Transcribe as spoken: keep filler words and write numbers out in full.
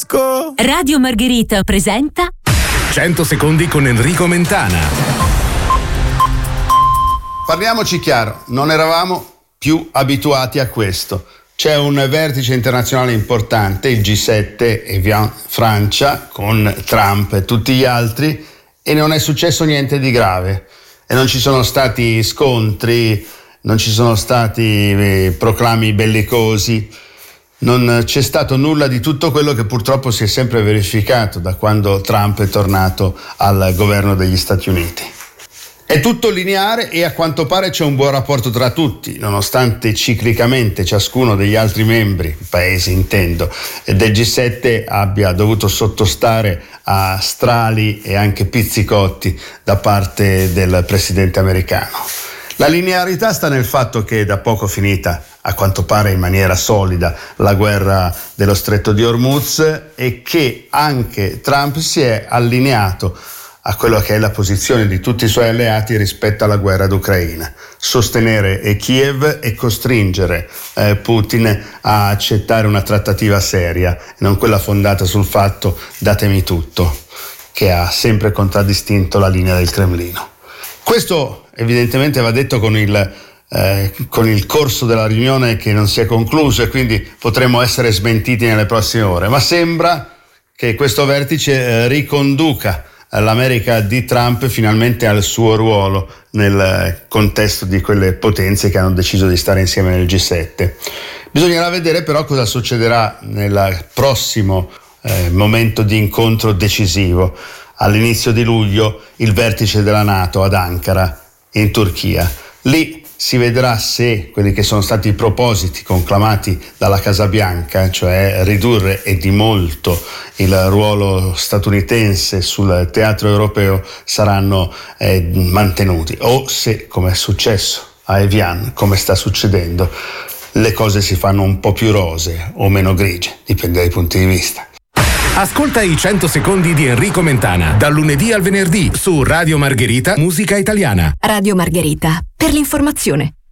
conosco! Radio Margherita presenta cento secondi con Enrico Mentana. Parliamoci chiaro, non eravamo più abituati a questo. C'è un vertice internazionale importante, il G sette, e via Francia, con Trump e tutti gli altri, e non è successo niente di grave. E non ci sono stati scontri, non ci sono stati eh, proclami bellicosi, non c'è stato nulla di tutto quello che purtroppo si è sempre verificato da quando Trump è tornato al governo degli Stati Uniti. È tutto lineare e a quanto pare c'è un buon rapporto tra tutti, nonostante ciclicamente ciascuno degli altri membri, paesi intendo, del G sette abbia dovuto sottostare a strali e anche pizzicotti da parte del presidente americano. La linearità sta nel fatto che è da poco finita, a quanto pare in maniera solida, la guerra dello Stretto di Hormuz e che anche Trump si è allineato a quello che è la posizione di tutti i suoi alleati rispetto alla guerra d'Ucraina. Sostenere Kiev e costringere eh, Putin a accettare una trattativa seria, e non quella fondata sul fatto datemi tutto, che ha sempre contraddistinto la linea del Cremlino. Questo evidentemente va detto con il, eh, con il corso della riunione che non si è concluso e quindi potremo essere smentiti nelle prossime ore, ma sembra che questo vertice eh, riconduca l'America di Trump finalmente al suo ruolo nel contesto di quelle potenze che hanno deciso di stare insieme nel G sette. Bisognerà vedere però cosa succederà nel prossimo eh, momento di incontro decisivo. All'inizio di luglio il vertice della NATO ad Ankara, in Turchia. Lì si vedrà se quelli che sono stati i propositi conclamati dalla Casa Bianca, cioè ridurre e di molto il ruolo statunitense sul teatro europeo, saranno eh, mantenuti, o se, come è successo a Evian, come sta succedendo, le cose si fanno un po' più rosee o meno grigie, dipende dai punti di vista. Ascolta i cento secondi di Enrico Mentana, dal lunedì al venerdì su Radio Margherita, musica italiana. Radio Margherita, per l'informazione.